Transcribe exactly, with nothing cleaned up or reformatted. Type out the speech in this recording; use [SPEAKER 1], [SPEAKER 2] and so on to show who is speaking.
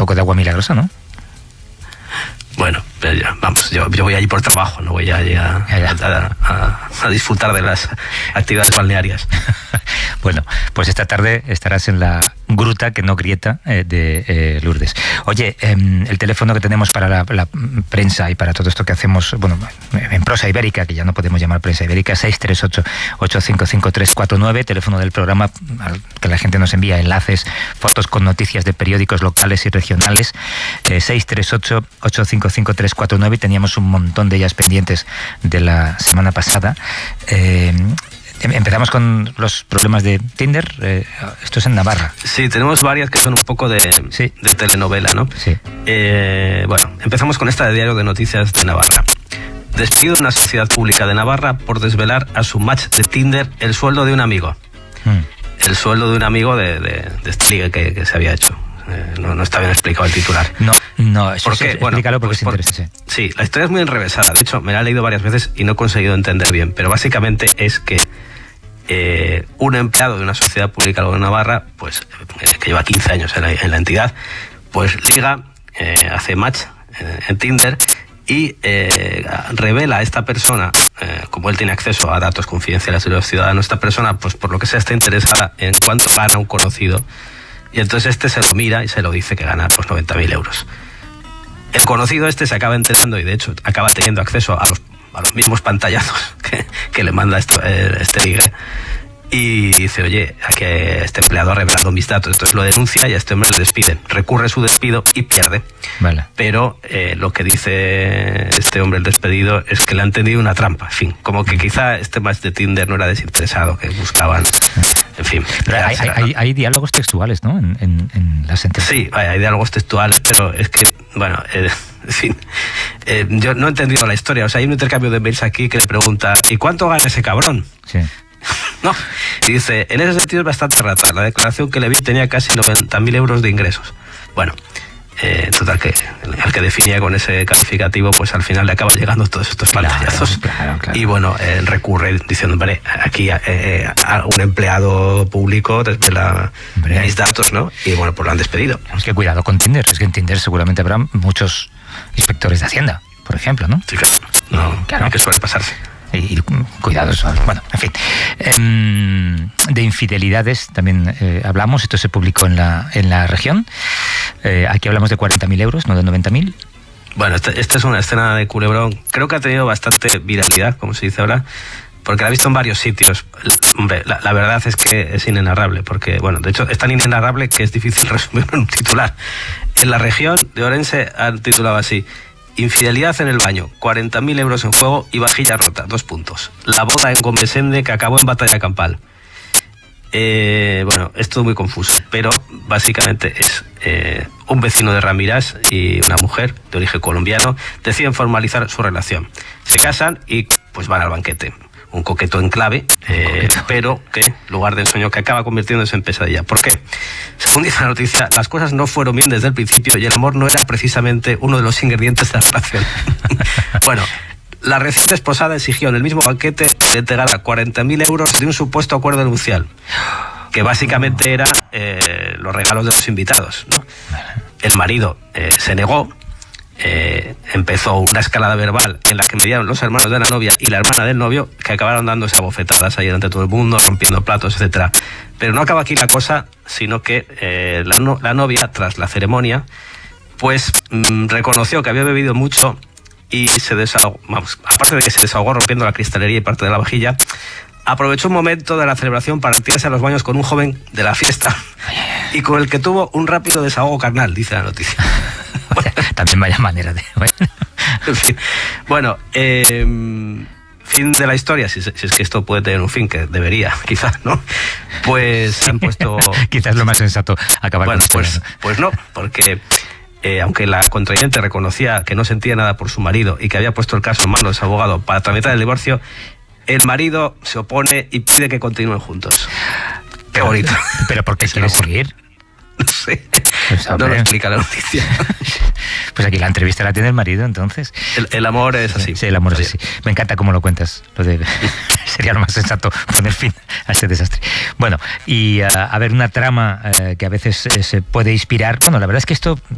[SPEAKER 1] poco de agua milagrosa, ¿no?
[SPEAKER 2] Bueno, vamos, yo, yo voy allí por trabajo, no voy allí a,
[SPEAKER 1] ya, ya.
[SPEAKER 2] a, a, a disfrutar de las actividades balnearias.
[SPEAKER 1] Bueno, pues esta tarde estarás en la gruta que no grieta eh, de eh, Lourdes. Oye, eh, el teléfono que tenemos para la, la prensa y para todo esto que hacemos, bueno, en prosa ibérica, que ya no podemos llamar prensa ibérica, seis tres ocho, ocho cinco cinco, tres cuatro nueve, teléfono del programa al que la gente nos envía enlaces, fotos con noticias de periódicos locales y regionales, eh, seis tres ocho, ocho cinco cinco, tres cuatro nueve, y teníamos un montón de ellas pendientes de la semana pasada. Eh, Empezamos con los problemas de Tinder. Eh, esto es en Navarra.
[SPEAKER 2] Sí, tenemos varias que son un poco de,
[SPEAKER 1] sí.
[SPEAKER 2] de telenovela, ¿no?
[SPEAKER 1] Sí.
[SPEAKER 2] Eh, bueno, empezamos con esta de Diario de Noticias de Navarra. Despedido de una sociedad pública de Navarra por desvelar a su match de Tinder el sueldo de un amigo. Mm. El sueldo de un amigo de, de, de este ligue que, que se había hecho. Eh, no, no está bien explicado el titular.
[SPEAKER 1] No, no, eso
[SPEAKER 2] ¿Por
[SPEAKER 1] sí,
[SPEAKER 2] qué? Bueno,
[SPEAKER 1] explícalo porque
[SPEAKER 2] pues
[SPEAKER 1] es
[SPEAKER 2] por,
[SPEAKER 1] interesante.
[SPEAKER 2] Sí, la historia es muy enrevesada. De hecho, me la he leído varias veces y no he conseguido entender bien. Pero básicamente es que Eh, un empleado de una sociedad pública de Navarra, pues eh, que lleva quince años en la, en la entidad, pues liga, eh, hace match eh, en Tinder y eh, revela a esta persona, eh, como él tiene acceso a datos confidenciales de los ciudadanos, esta persona, pues por lo que sea, está interesada en cuánto gana un conocido, y entonces este se lo mira y se lo dice que gana pues noventa mil euros. El conocido este se acaba enterando y de hecho acaba teniendo acceso a los a los mismos pantallazos que, que le manda esto, eh, este ligue, y dice, oye, a que este empleado ha revelado mis datos, entonces lo denuncia y a este hombre le despiden, recurre su despido y pierde.
[SPEAKER 1] Vale.
[SPEAKER 2] Pero eh, lo que dice este hombre, el despedido, es que le han tendido una trampa, en fin, como que quizá este match de Tinder no era desinteresado, que buscaban, en fin.
[SPEAKER 1] Pero hay, hay, hay, hay diálogos textuales, ¿no? En, en, en la sentencia.
[SPEAKER 2] Sí, hay, hay diálogos textuales, pero es que, bueno, eh, en fin, eh, yo no he entendido la historia. O sea, hay un intercambio de mails aquí que le pregunta, ¿y cuánto gana ese cabrón?
[SPEAKER 1] Sí.
[SPEAKER 2] No, y dice, en ese sentido es bastante rata. La declaración que le vi tenía casi noventa mil euros de ingresos. Bueno, eh, total, que el que definía con ese calificativo, pues al final le acaba llegando todos estos pantallazos.
[SPEAKER 1] Claro, claro, claro.
[SPEAKER 2] Y bueno, eh, recurre diciendo, hombre, aquí eh, a un empleado público desvela mis datos, ¿no? Y bueno, pues lo han despedido.
[SPEAKER 1] Es que cuidado con Tinder, es que en Tinder seguramente habrá muchos inspectores de Hacienda, por ejemplo, ¿no?
[SPEAKER 2] Sí, claro. No, claro. Hay que suele pasarse.
[SPEAKER 1] Y, y cuidado, bueno, en fin. Eh, de infidelidades también eh, hablamos, esto se publicó en la, en la región. Eh, aquí hablamos de cuarenta mil euros, no de noventa mil.
[SPEAKER 2] Bueno, esta, esta es una escena de culebrón, creo que ha tenido bastante viralidad, como se dice ahora, porque la he visto en varios sitios. Hombre, la, la verdad es que es inenarrable, porque, bueno, de hecho es tan inenarrable que es difícil resumirlo en un titular. En la región de Orense han titulado así: infidelidad en el baño, cuarenta mil euros en juego y vajilla rota, dos puntos. La boda en Gomesende que acabó en batalla campal. Eh, bueno, esto es muy confuso, pero básicamente es eh, un vecino de Ramirás y una mujer de origen colombiano deciden formalizar su relación. Se casan y pues van al banquete. Un coqueto en clave, eh, pero que, lugar del sueño, que acaba convirtiéndose en pesadilla. ¿Por qué? Según dice la noticia, las cosas no fueron bien desde el principio y el amor no era precisamente uno de los ingredientes de la relación. Bueno, la recién desposada exigió en el mismo banquete que le entregara cuarenta mil euros de un supuesto acuerdo nupcial, que básicamente era eh, los regalos de los invitados, ¿no? El marido eh, se negó. Eh, empezó una escalada verbal en la que mediaron los hermanos de la novia y la hermana del novio, que acabaron dándose a bofetadas ahí ante todo el mundo, rompiendo platos, etcétera. Pero no acaba aquí la cosa, sino que eh, la, no, la novia, tras la ceremonia, pues mmm, reconoció que había bebido mucho y se desahogó, vamos, aparte de que se desahogó rompiendo la cristalería y parte de la vajilla, aprovechó un momento de la celebración para retirarse a los baños con un joven de la fiesta y con el que tuvo un rápido desahogo carnal, dice la noticia.
[SPEAKER 1] Bueno, también vaya manera de... Bueno,
[SPEAKER 2] en fin, bueno eh, fin de la historia, si, si es que esto puede tener un fin, que debería, quizás, ¿no? Pues se han puesto...
[SPEAKER 1] Quizás lo más sensato acabar
[SPEAKER 2] bueno,
[SPEAKER 1] con
[SPEAKER 2] pues, pues no, porque eh, aunque la contrayente reconocía que no sentía nada por su marido y que había puesto el caso en manos de su abogado para tramitar el divorcio, el marido se opone y pide que continúen juntos. Qué bonito.
[SPEAKER 1] ¿Pero por qué quieres seguir?
[SPEAKER 2] No sé,
[SPEAKER 1] pues,
[SPEAKER 2] no lo explica la noticia.
[SPEAKER 1] Pues aquí la entrevista la tiene el marido, entonces.
[SPEAKER 2] El, el amor es así.
[SPEAKER 1] Sí, el amor es así. Me encanta cómo lo cuentas. Lo de... Sería lo más sensato poner fin a este desastre. Bueno, y uh, a ver, una trama uh, que a veces uh, se puede inspirar. Bueno, la verdad es que esto